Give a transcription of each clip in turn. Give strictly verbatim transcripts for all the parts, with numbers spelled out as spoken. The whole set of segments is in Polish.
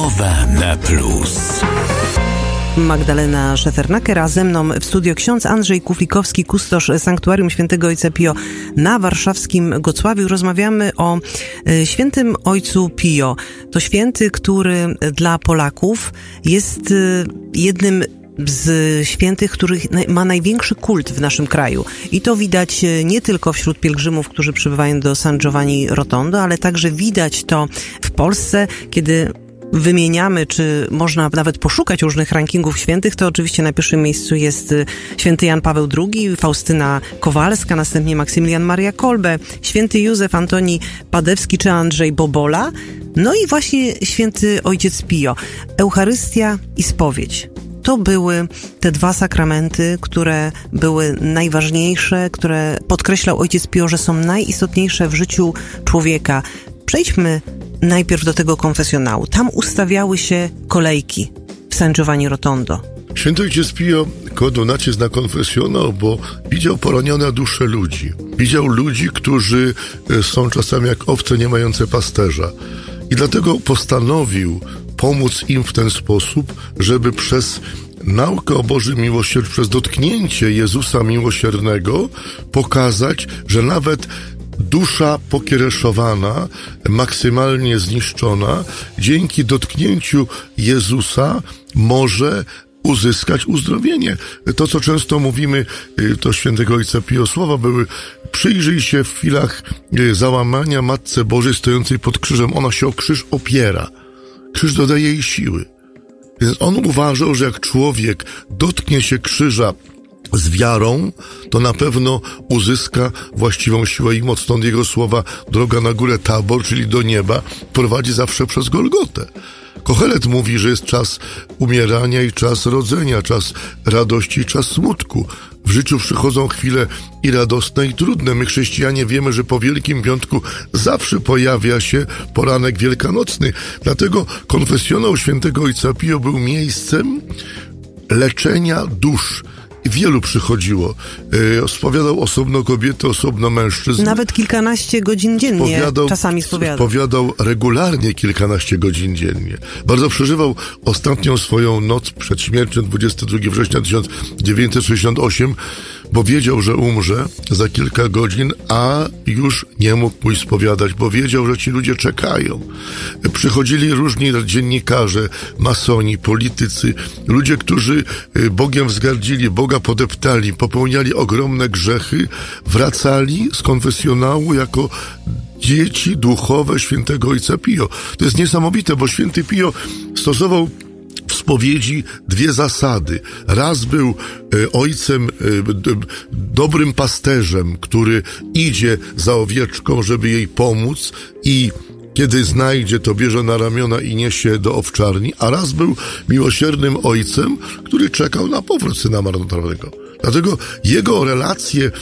Słowa na plus. Magdalena Szefernaker, a ze mną w studio ksiądz Andrzej Kuflikowski, kustosz Sanktuarium Świętego Ojca Pio na warszawskim Gocławiu. Rozmawiamy o świętym Ojcu Pio. To święty, który dla Polaków jest jednym z świętych, których ma największy kult w naszym kraju. I to widać nie tylko wśród pielgrzymów, którzy przybywają do San Giovanni Rotondo, ale także widać to w Polsce, kiedy wymieniamy, czy można nawet poszukać różnych rankingów świętych, to oczywiście na pierwszym miejscu jest święty Jan Paweł drugi, Faustyna Kowalska, następnie Maksymilian Maria Kolbe, święty Józef Antoni Padewski czy Andrzej Bobola, no i właśnie święty Ojciec Pio. Eucharystia i spowiedź. To były te dwa sakramenty, które były najważniejsze, które podkreślał Ojciec Pio, że są najistotniejsze w życiu człowieka. Przejdźmy najpierw do tego konfesjonału. Tam ustawiały się kolejki w San Giovanni Rotondo. Święty Ojciec Pio kładł nacisk na konfesjonał, bo widział poranione dusze ludzi. Widział ludzi, którzy są czasami jak owce nie mające pasterza. I dlatego postanowił pomóc im w ten sposób, żeby przez naukę o Bożym miłosierdziu, przez dotknięcie Jezusa miłosiernego pokazać, że nawet dusza pokiereszowana, maksymalnie zniszczona, dzięki dotknięciu Jezusa może uzyskać uzdrowienie. To, co często mówimy, to świętego Ojca Pio słowa były: przyjrzyj się w chwilach załamania Matce Bożej stojącej pod krzyżem. Ona się o krzyż opiera. Krzyż dodaje jej siły. Więc on uważał, że jak człowiek dotknie się krzyża z wiarą, to na pewno uzyska właściwą siłę i moc. Stąd jego słowa: droga na górę Tabor, czyli do nieba, prowadzi zawsze przez Golgotę. Kohelet mówi, że jest czas umierania i czas rodzenia, czas radości i czas smutku. W życiu przychodzą chwile i radosne, i trudne. My, chrześcijanie, wiemy, że po Wielkim Piątku zawsze pojawia się poranek wielkanocny. Dlatego konfesjonał świętego Ojca Pio był miejscem leczenia dusz. Wielu przychodziło. E, spowiadał osobno kobiety, osobno mężczyzn. Nawet kilkanaście godzin dziennie spowiadał, czasami spowiadał. Spowiadał regularnie kilkanaście godzin dziennie. Bardzo przeżywał ostatnią swoją noc przed śmiercią dwudziestego drugiego września tysiąc dziewięćset sześćdziesiątego ósmego, bo wiedział, że umrze za kilka godzin, a już nie mógł pójść spowiadać, bo wiedział, że ci ludzie czekają. Przychodzili różni dziennikarze, masoni, politycy, ludzie, którzy Bogiem wzgardzili, Boga podeptali, popełniali ogromne grzechy, wracali z konfesjonału jako dzieci duchowe świętego Ojca Pio. To jest niesamowite, bo święty Pio stosował w spowiedzi dwie zasady. Raz był e, ojcem, e, d, dobrym pasterzem, który idzie za owieczką, żeby jej pomóc, i kiedy znajdzie, to bierze na ramiona i niesie do owczarni, a raz był miłosiernym ojcem, który czekał na powrót syna marnotrawnego. Dlatego jego relacje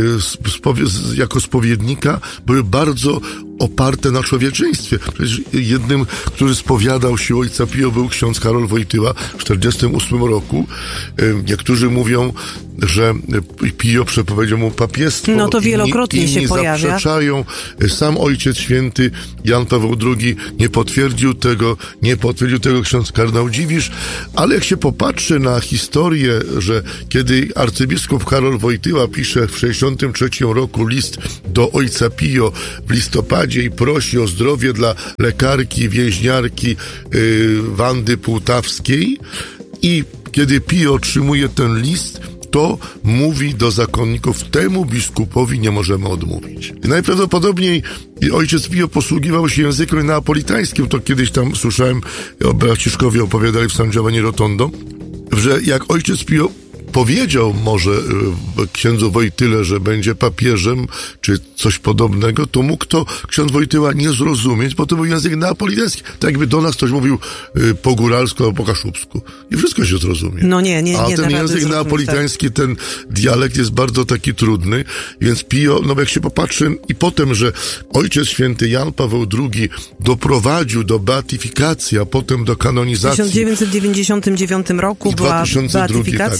jako spowiednika były bardzo oparte na człowieczeństwie. Przecież jednym, który spowiadał się Ojca Pio, był ksiądz Karol Wojtyła w czterdziestym ósmym roku. Niektórzy mówią, że Pio przepowiedział mu papiestwo. No to wielokrotnie inni, inni się pojawia. Zaprzeczają. Sam Ojciec Święty Jan Paweł drugi nie potwierdził tego, nie potwierdził tego ksiądz kardynał Dziwisz, ale jak się popatrzy na historię, że kiedy arcybiskup Karol Wojtyła pisze w sześćdziesiątym trzecim roku list do Ojca Pio w listopadzie i prosi o zdrowie dla lekarki, więźniarki yy, Wandy Półtawskiej, i kiedy Pio otrzymuje ten list, to mówi do zakonników: temu biskupowi nie możemy odmówić. I najprawdopodobniej ojciec Pio posługiwał się językiem neapolitańskim. To kiedyś tam słyszałem, braciszkowie opowiadali w San Giovanni Rotondo, że jak ojciec Pio powiedział może księdzu Wojtyle, że będzie papieżem, czy coś podobnego, to mógł to ksiądz Wojtyła nie zrozumieć, bo to był język neapolitański. Tak jakby do nas ktoś mówił po góralsku albo po kaszubsku. I wszystko się zrozumie. No nie, nie, A nie. ten język neapolitański, tak. Ten dialekt jest bardzo taki trudny, więc Pio, no jak się popatrzy, i potem, że Ojciec Święty Jan Paweł drugi doprowadził do beatyfikacji, a potem do kanonizacji. W tysiąc dziewięćset dziewięćdziesiątym dziewiątym roku była beatyfikacja, tak. I dwa tysiące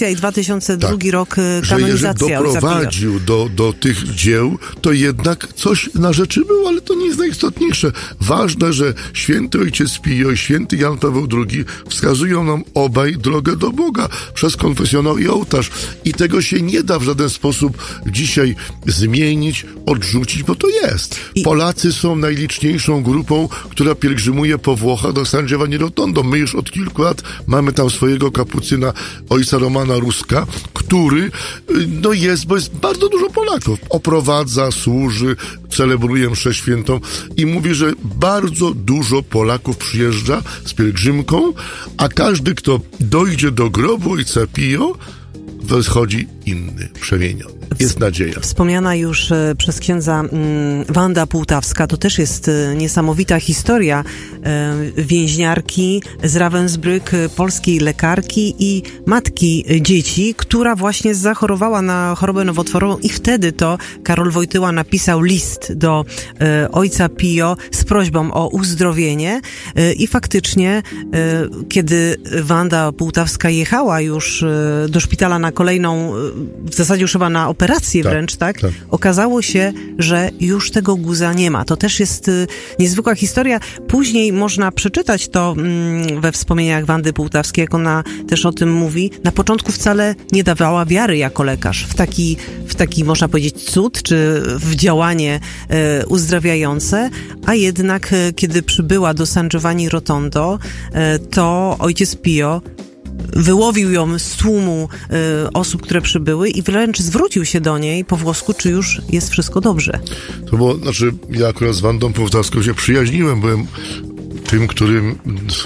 tysiące drugi tak, rok kanonizacja. Że jeżeli doprowadził do, do tych dzieł, to jednak coś na rzeczy było, ale to nie jest najistotniejsze. Ważne, że święty ojciec Pio i święty Jan Paweł drugi wskazują nam obaj drogę do Boga przez konfesjonał i ołtarz. I tego się nie da w żaden sposób dzisiaj zmienić, odrzucić, bo to jest. I... Polacy są najliczniejszą grupą, która pielgrzymuje po Włochach do San Giovanni Rotondo. My już od kilku lat mamy tam swojego kapucyna, ojca Romana Ruska, który no jest, bo jest bardzo dużo Polaków. Oprowadza, służy, celebruje mszę świętą i mówi, że bardzo dużo Polaków przyjeżdża z pielgrzymką, a każdy, kto dojdzie do grobu ojca Pio, wychodzi inny, przemieniony. Jest nadzieja. Wspomniana już e, przez księdza m, Wanda Pułtawska, to też jest e, niesamowita historia e, więźniarki z Ravensbrück, e, polskiej lekarki i matki e, dzieci, która właśnie zachorowała na chorobę nowotworową i wtedy to Karol Wojtyła napisał list do e, ojca Pio z prośbą o uzdrowienie e, i faktycznie e, kiedy Wanda Pułtawska jechała już e, do szpitala na kolejną, e, w zasadzie już chyba na operację tak, wręcz, tak? tak? Okazało się, że już tego guza nie ma. To też jest y, niezwykła historia. Później można przeczytać to mm, we wspomnieniach Wandy Pułtawskiej, jak ona też o tym mówi. Na początku wcale nie dawała wiary jako lekarz w taki, w taki można powiedzieć, cud, czy w działanie y, uzdrawiające, a jednak y, kiedy przybyła do San Giovanni Rotondo, y, to ojciec Pio wyłowił ją z tłumu y, osób, które przybyły i wręcz zwrócił się do niej po włosku, czy już jest wszystko dobrze. To było, znaczy ja akurat z Wandą Pułtawską się przyjaźniłem, byłem tym, którym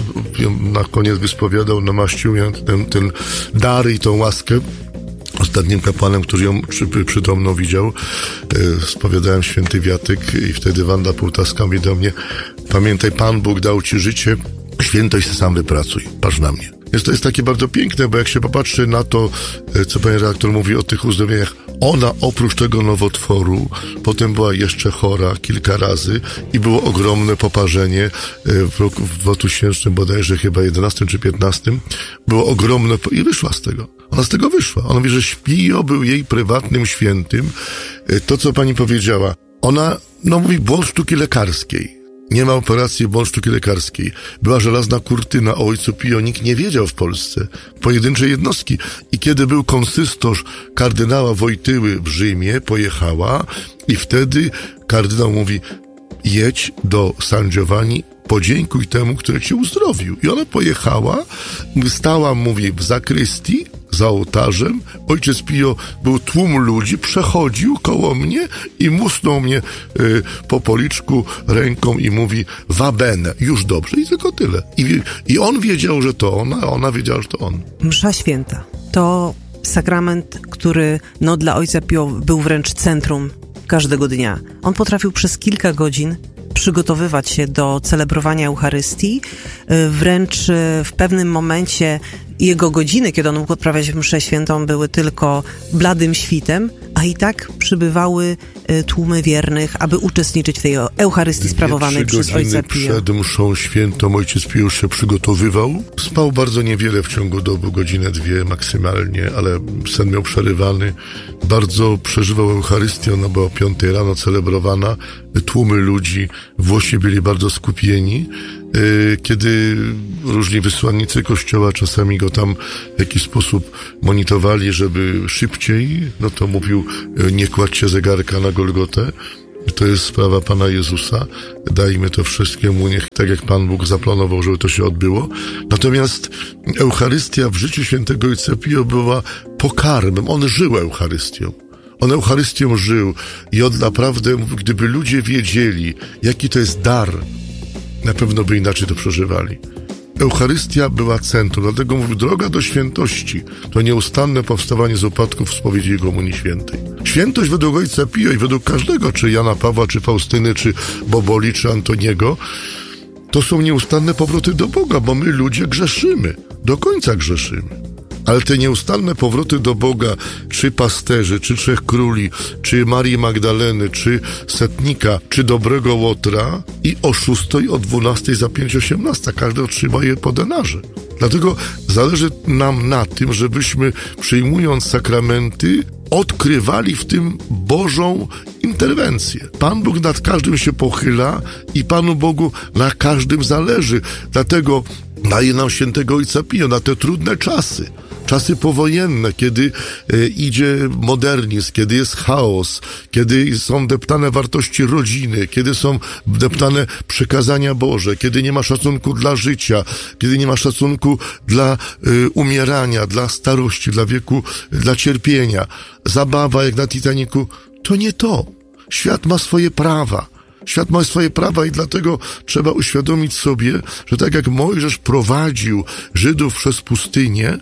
na koniec wyspowiadał, namaścił ten, ten dar i tą łaskę. Ostatnim kapłanem, który ją przy, przytomną widział, e, spowiadałem święty wiatyk i wtedy Wanda Pułtawska mówi do mnie: pamiętaj, Pan Bóg dał ci życie, świętość sam wypracuj, patrz na mnie. Więc to jest takie bardzo piękne, bo jak się popatrzy na to, co pan redaktor mówi o tych uzdrowieniach, ona oprócz tego nowotworu potem była jeszcze chora kilka razy i było ogromne poparzenie w roku w dwa tysiące bodajże chyba jedenastym czy piętnastym. Było ogromne i wyszła z tego. Ona z tego wyszła. Ona mówi, że Pio był jej prywatnym świętym. To, co pani powiedziała, ona, no mówi, błąd sztuki lekarskiej. Nie ma operacji błąd sztuki lekarskiej. Była żelazna kurtyna o ojcu Pio, nikt nie wiedział w Polsce. Pojedyncze jednostki. I kiedy był konsystorz kardynała Wojtyły w Rzymie, pojechała i wtedy kardynał mówi: jedź do San Giovanni, podziękuj temu, który cię uzdrowił. I ona pojechała, stała, mówi, w zakrystii, za ołtarzem. Ojciec Pio, był tłum ludzi, przechodził koło mnie i musnął mnie y, po policzku ręką i mówi: va bene, już dobrze. I tylko tyle. I, i on wiedział, że to ona, a ona wiedziała, że to on. Msza święta to sakrament, który no, dla ojca Pio był wręcz centrum każdego dnia. On potrafił przez kilka godzin przygotowywać się do celebrowania Eucharystii. Wręcz w pewnym momencie jego godziny, kiedy on mógł odprawiać mszę świętą, były tylko bladym świtem, a i tak przybywały tłumy wiernych, aby uczestniczyć w tej Eucharystii sprawowanej przez ojca Pio. Przed mszą świętą ojciec Pio już się przygotowywał. Spał bardzo niewiele w ciągu doby, godzinę, dwie maksymalnie, ale sen miał przerywany. Bardzo przeżywał Eucharystię, ona była o piątej rano celebrowana. Tłumy ludzi, Włosi byli bardzo skupieni. Kiedy różni wysłannicy Kościoła czasami go tam w jakiś sposób monitorowali, żeby szybciej, no to mówił: nie kładźcie zegarka na Golgotę. To jest sprawa Pana Jezusa. Dajmy to wszystkiemu, niech tak jak Pan Bóg zaplanował, żeby to się odbyło. Natomiast Eucharystia w życiu świętego ojca Pio była pokarmem. On żył Eucharystią. On Eucharystią żył i on naprawdę, gdyby ludzie wiedzieli, jaki to jest dar, na pewno by inaczej to przeżywali. Eucharystia była centrum, dlatego mówił: droga do świętości to nieustanne powstawanie z upadków w spowiedzi i komunii świętej. Świętość według ojca Pio i według każdego, czy Jana Pawła, czy Faustyny, czy Boboli, czy Antoniego, to są nieustanne powroty do Boga, bo my ludzie grzeszymy, do końca grzeszymy. Ale te nieustanne powroty do Boga, czy pasterzy, czy Trzech Króli, czy Marii Magdaleny, czy Setnika, czy Dobrego Łotra, i o szóstej, o dwunastej, za pięć osiemnasta każdy otrzyma je po denarze. Dlatego zależy nam na tym, żebyśmy przyjmując sakramenty, odkrywali w tym Bożą interwencję. Pan Bóg nad każdym się pochyla i Panu Bogu na każdym zależy. Dlatego daje nam świętego Ojca Pio na te trudne czasy. Czasy powojenne, kiedy e, idzie modernizm, kiedy jest chaos, kiedy są deptane wartości rodziny, kiedy są deptane przekazania Boże, kiedy nie ma szacunku dla życia, kiedy nie ma szacunku dla e, umierania, dla starości, dla wieku, dla cierpienia. Zabawa jak na Titanicu, to nie to. Świat ma swoje prawa. Świat ma swoje prawa i dlatego trzeba uświadomić sobie, że tak jak Mojżesz prowadził Żydów przez pustynię,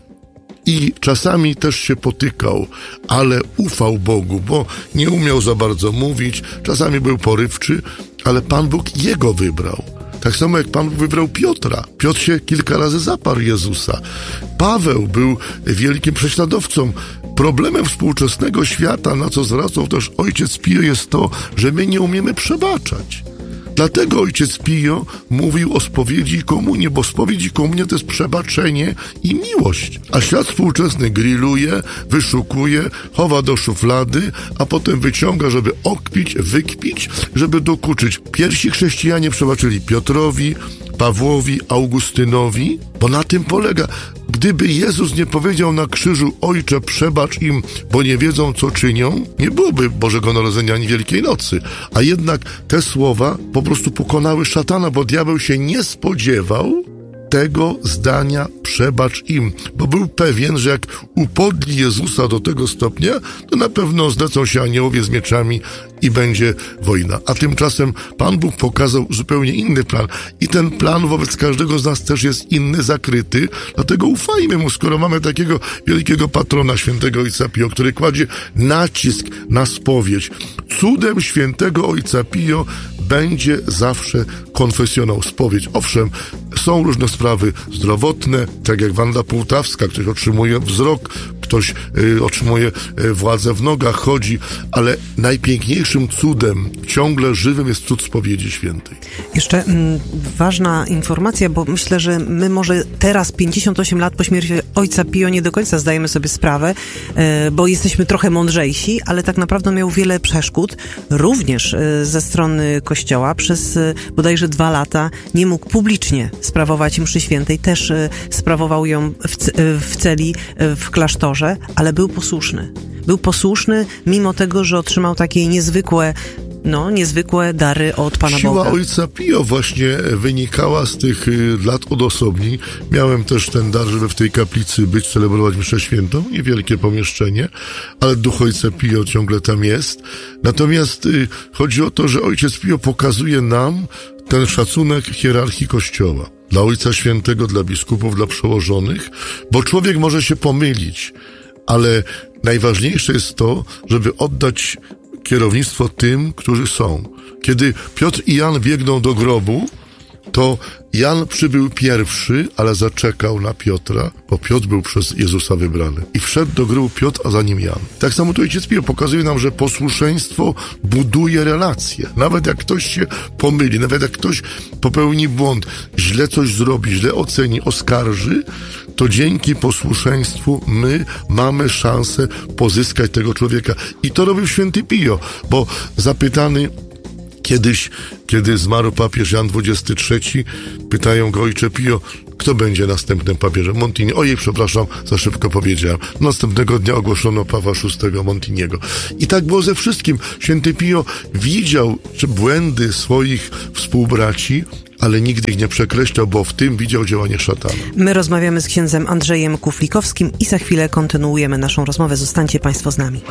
i czasami też się potykał, ale ufał Bogu, bo nie umiał za bardzo mówić, czasami był porywczy, ale Pan Bóg jego wybrał. Tak samo jak Pan Bóg wybrał Piotra. Piotr się kilka razy zaparł Jezusa. Paweł był wielkim prześladowcą. Problemem współczesnego świata, na co zwracał też ojciec Pio, jest to, że my nie umiemy przebaczać. Dlatego ojciec Pio mówił o spowiedzi i komunii, bo spowiedź i komunia to jest przebaczenie i miłość. A świat współczesny grilluje, wyszukuje, chowa do szuflady, a potem wyciąga, żeby okpić, wykpić, żeby dokuczyć. Pierwsi chrześcijanie przebaczyli Piotrowi, Pawłowi, Augustynowi, bo na tym polega. Gdyby Jezus nie powiedział na krzyżu: Ojcze, przebacz im, bo nie wiedzą, co czynią, nie byłoby Bożego Narodzenia ani Wielkiej Nocy. A jednak te słowa po prostu pokonały szatana, bo diabeł się nie spodziewał tego zdania: przebacz im, bo był pewien, że jak upodli Jezusa do tego stopnia, to na pewno zlecą się aniołowie z mieczami i będzie wojna. A tymczasem Pan Bóg pokazał zupełnie inny plan i ten plan wobec każdego z nas też jest inny, zakryty, dlatego ufajmy Mu, skoro mamy takiego wielkiego patrona, świętego Ojca Pio, który kładzie nacisk na spowiedź. Cudem świętego Ojca Pio będzie zawsze konfesjonał, spowiedź. Owszem, są różne sprawy zdrowotne, tak jak Wanda Półtawska, ktoś otrzymuje wzrok, ktoś y, otrzymuje y, władzę w nogach, chodzi, ale najpiękniejszym cudem, ciągle żywym, jest cud spowiedzi świętej. Jeszcze m, ważna informacja, bo myślę, że my może teraz, pięćdziesiąt osiem lat po śmierci Ojca Pio, nie do końca zdajemy sobie sprawę, y, bo jesteśmy trochę mądrzejsi, ale tak naprawdę miał wiele przeszkód, również y, ze strony Kościoła. Przez y, bodajże dwa lata nie mógł publicznie sprawować mszy świętej, też y, sprawował ją w, c- w celi, y, w klasztorze, ale był posłuszny. Był posłuszny, mimo tego, że otrzymał takie niezwykłe, no, niezwykłe dary od Pana Siła Boga. Ojca Pio właśnie wynikała z tych y, lat odosobnień. Miałem też ten dar, żeby w tej kaplicy być, celebrować mszę świętą, niewielkie pomieszczenie, ale duch Ojca Pio ciągle tam jest. Natomiast y, chodzi o to, że Ojciec Pio pokazuje nam ten szacunek hierarchii Kościoła. Dla Ojca Świętego, dla biskupów, dla przełożonych, bo człowiek może się pomylić, ale najważniejsze jest to, żeby oddać kierownictwo tym, którzy są. Kiedy Piotr i Jan biegną do grobu, to Jan przybył pierwszy, ale zaczekał na Piotra, bo Piotr był przez Jezusa wybrany. I wszedł do grobu Piotr, a za nim Jan. Tak samo to Ojciec Pio pokazuje nam, że posłuszeństwo buduje relacje. Nawet jak ktoś się pomyli, nawet jak ktoś popełni błąd, źle coś zrobi, źle oceni, oskarży, to dzięki posłuszeństwu my mamy szansę pozyskać tego człowieka. I to robił święty Pio, bo zapytany kiedyś, kiedy zmarł papież Jan dwudziesty trzeci, pytają go: Ojcze Pio, kto będzie następnym papieżem? Montini. Ojej, przepraszam, za szybko powiedziałem. Następnego dnia ogłoszono Pawła szóstego Montiniego. I tak było ze wszystkim. Święty Pio widział czy błędy swoich współbraci, ale nigdy ich nie przekreślał, bo w tym widział działanie szatana. My rozmawiamy z księdzem Andrzejem Kuflikowskim i za chwilę kontynuujemy naszą rozmowę. Zostańcie Państwo z nami.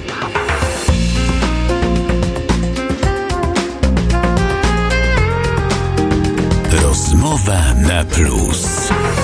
Rozmowa na plus.